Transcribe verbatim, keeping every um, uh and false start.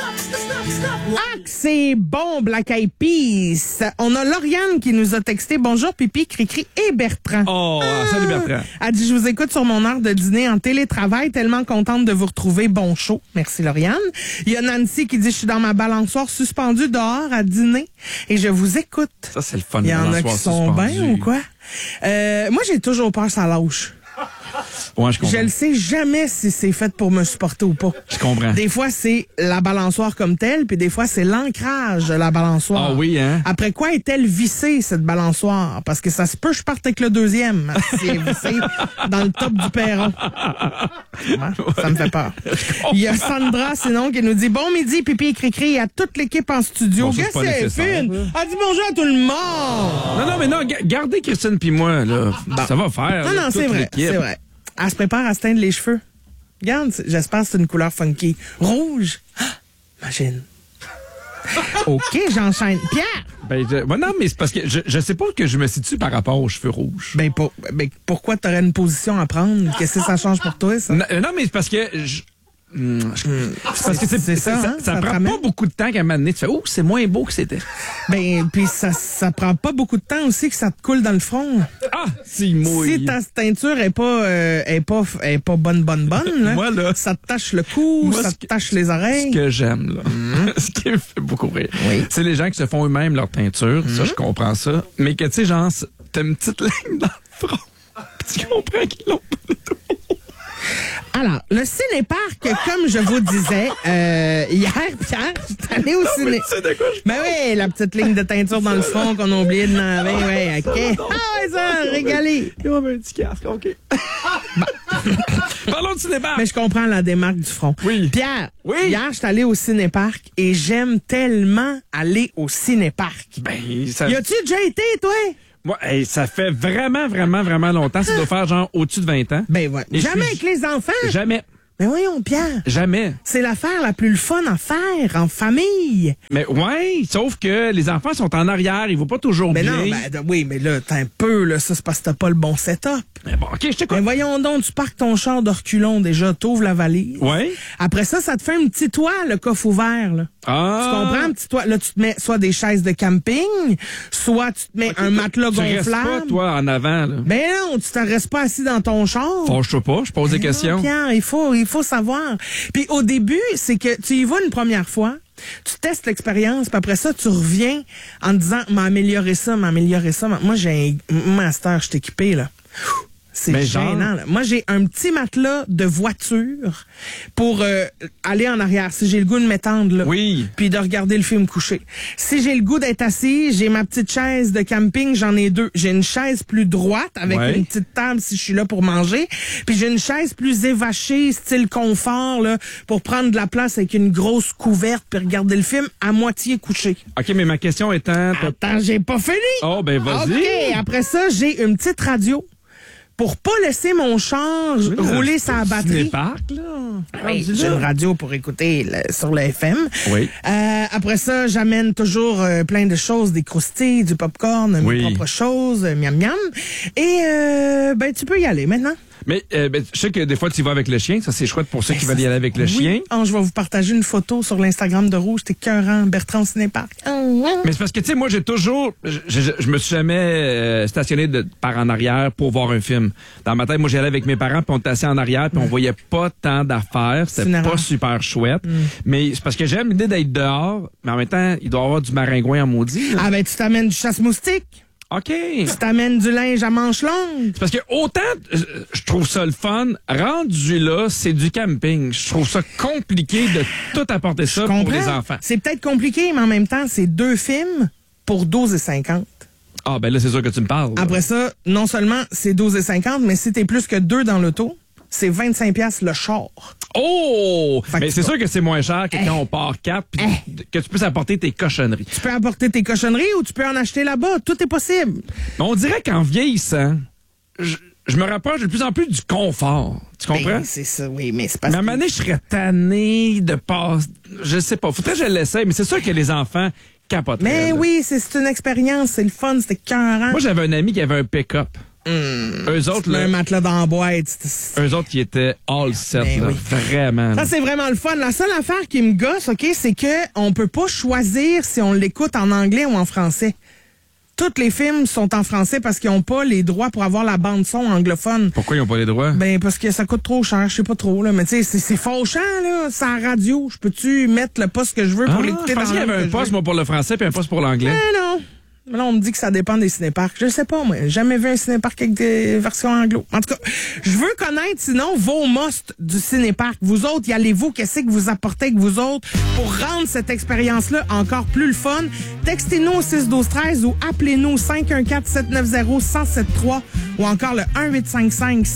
Ah, c'est bon, Black Eyed Peas. On a Lauriane qui nous a texté « Bonjour, Pipi, Cricri et Bertrand. » Oh, ah, salut Bertrand. Elle dit « Je vous écoute sur mon heure de dîner en télétravail. Tellement contente de vous retrouver. Bon show. » Merci, Lauriane. Il y a Nancy qui dit « Je suis dans ma balançoire suspendue dehors à dîner et je vous écoute. » Ça, c'est le fun. Il y en a qui sont bien ou quoi? Euh, moi, j'ai toujours peur ça lâche. Ouais, je comprends. Je ne sais jamais si c'est fait pour me supporter ou pas. Je comprends. Des fois, c'est la balançoire comme telle, puis des fois, c'est l'ancrage de la balançoire. Ah oui, hein? Après quoi est-elle vissée, cette balançoire? Parce que ça se peut, je parte avec le deuxième. Si elle est vissée dans le top du perron. Ça me fait peur. Il y a Sandra, sinon, qui nous dit « Bon midi, Pipi et Cricri, à toute l'équipe en studio. Bon, » Qu'est-ce que c'est, fine? Elle dit bonjour à tout le monde! Non, non, mais non, ga- gardez Christine puis moi, là. Ça va faire. Non, là, non, toute c'est vrai, l'équipe. c'est vrai. Elle se prépare à se teindre les cheveux. Regarde, c'est- j'espère que c'est une couleur funky. Rouge. Ah, imagine. OK, j'enchaîne. Pierre! Ben, je- ouais, non, mais c'est parce que je, je sais pas que je me situe par rapport aux cheveux rouges. Ben, pour, ben pourquoi t'aurais une position à prendre? Qu'est-ce que ça change pour toi, ça? Non, non, mais c'est parce que... Je, Hum, je- c'est parce que c'est, c'est ça, ça, hein, ça ça te prend ramène. pas beaucoup de temps qu'à un moment donné, tu fais « Oh, c'est moins beau que c'était. » Ben, puis ça, ça prend pas beaucoup de temps aussi que ça te coule dans le front. Ah, c'est mouillé. Si ta teinture est pas, euh, est pas, est pas bonne, bonne, bonne, là, Moi, là, ça te tache le cou, moi, ça ce te que- tache les oreilles. Ce que j'aime, là, ce qui me fait beaucoup rire, Oui. c'est les gens qui se font eux-mêmes leur teinture. Ça, je comprends ça. Mais que, tu sais, genre, t'as une petite ligne dans le front. Tu comprends qu'ils l'ont pas. Alors, le ciné-parc, comme je vous disais, euh, hier, Pierre, j'étais allé au ciné. Tu sais de quoi je Ben oui, la petite ligne de teinture dans le front qu'on a oublié de laver, ouais, OK. Ah ouais, ça, régalé. Ils ont un petit casque, OK. Parlons de cinéma. Mais je comprends la démarque du front. Oui. Pierre, Oui. hier, j'étais allé au ciné-parc et j'aime tellement aller au ciné-parc. Ben, ça... Y a-tu déjà été, toi? Moi, hey, ça fait vraiment, vraiment, vraiment longtemps. Ça doit faire genre au-dessus de vingt ans. Ben ouais. Et Jamais je avec suis- les enfants. Jamais. Mais voyons, Pierre. Jamais. C'est l'affaire la plus le fun à faire en famille. Mais ouais, sauf que les enfants sont en arrière, ils vont pas toujours Mais bien. non, ben de- oui, mais là, t'as un peu, là, ça, c'est parce que t'as pas le bon setup. Mais bon, OK, je te Mais quoi. voyons donc, tu parques ton char de reculons déjà, t'ouvres la valise. Ouais. Après ça, ça te fait un petit toit, le coffre ouvert, là. Ah. Tu comprends, un petit toit? Là, tu te mets soit des chaises de camping, soit tu te mets un matelas Tu restes gonflable. pas, toi, en avant, là. Ben non, tu t'en restes pas assis dans ton char. Fâche-toi pas, je pose des Non, questions. Pierre, il faut, il faut savoir. Puis au début, c'est que tu y vas une première fois, tu testes l'expérience, puis après ça, tu reviens en te disant, m'améliorer ça, m'améliorer ça. Moi, j'ai un master, je suis équipé, là. C'est Mais genre- gênant, là. Moi, j'ai un petit matelas de voiture pour euh, aller en arrière, si j'ai le goût de m'étendre, là. Oui. Puis de regarder le film couché. Si j'ai le goût d'être assis, j'ai ma petite chaise de camping, j'en ai deux. J'ai une chaise plus droite avec Ouais. une petite table si je suis là pour manger, puis j'ai une chaise plus évachée, style confort, là, pour prendre de la place avec une grosse couverte puis regarder le film à moitié couché. OK, mais ma question étant... t'as- Attends, j'ai pas fini! Oh, ben vas-y. OK, après ça, j'ai une petite radio pour pas laisser mon char rouler sa batterie. Cinéparc, là. Oui, j'ai une radio pour écouter le- sur le F M. Oui. Euh, après ça, j'amène toujours euh, plein de choses, des croustilles, du popcorn, Oui. mes propres choses, euh, miam miam. Et euh, ben tu peux y aller maintenant. Mais euh, ben, je sais que des fois, tu y vas avec le chien. Ça, c'est chouette pour ceux qui veulent y aller avec le Oui. chien. Oh, je vais vous partager une photo sur l'Instagram de Rouge. T'es cœurant, Bertrand au Cinéparc. Mais c'est parce que, tu sais, moi, j'ai toujours... Je, je, je me suis jamais euh, stationné de, par en arrière pour voir un film. Dans ma tête, moi, j'allais avec mes parents, puis on était assis en arrière, puis on voyait pas tant d'affaires. C'est C'était une pas erreur. super chouette. Mais c'est parce que j'aime l'idée d'être dehors, mais en même temps, il doit y avoir du maringouin en maudit. là. Ah ben tu t'amènes du chasse-moustique. OK. Tu t'amènes du linge à manches longues. C'est parce que autant euh, je trouve ça le fun, rendu là, c'est du camping. Je trouve ça compliqué de tout apporter ça pour Comprends? les enfants. C'est peut-être compliqué, mais en même temps, c'est deux films pour douze et cinquante. Ah, ben là, c'est sûr que tu me parles. là. Après ça, non seulement c'est douze et cinquante, mais si t'es plus que deux dans l'auto, c'est vingt-cinq piastres le char. Oh! Fait que Mais tu c'est vas- sûr que c'est moins cher que Eh. quand on part quatre, puis Eh. que tu puisses apporter tes cochonneries. Tu peux apporter tes cochonneries ou tu peux en acheter là-bas. Tout est possible. Mais on dirait qu'en vieillissant, je, je me rapproche de plus en plus du confort. Tu comprends? Ben, c'est ça, oui, mais c'est parce Mais à un que... moment donné, je serais tanné de passer... Je sais pas. Faudrait que je l'essaye, mais c'est sûr que les enfants capotent. Mais oui, c'est c'est une expérience, c'est le fun, c'est écœurant. Moi, j'avais un ami qui avait un pick-up. Mmh, eux autres, là, un matelas dans la boîte. eux autres qui étaient all set, Ben là, oui. vraiment. Ça, là. c'est vraiment le fun. La seule affaire qui me gosse, OK, c'est que on peut pas choisir si on l'écoute en anglais ou en français. Tous les films sont en français parce qu'ils n'ont pas les droits pour avoir la bande-son anglophone. Pourquoi ils n'ont pas les droits? Ben, parce que ça coûte trop cher, je sais pas trop, là. Mais tu sais, c'est, c'est fauchant, là. C'est à la radio. Je peux-tu mettre le poste que je veux pour Ah, l'écouter je dans pensais qu'il y la avait langue un que je poste, veux? moi, pour le français puis un poste pour l'anglais. Ben non. Mais là, on me dit que ça dépend des cinéparcs. Je sais pas, moi. J'ai jamais vu un cinéparc avec des versions anglo. En tout cas, je veux connaître, sinon, vos musts du cinéparc. Vous autres, y allez-vous? Qu'est-ce que vous apportez avec vous autres pour rendre cette expérience-là encore plus le fun? Textez-nous au six douze treize ou appelez-nous au cinq un quatre, sept neuf zéro, un zéro sept trois ou encore le un huit cinq cinq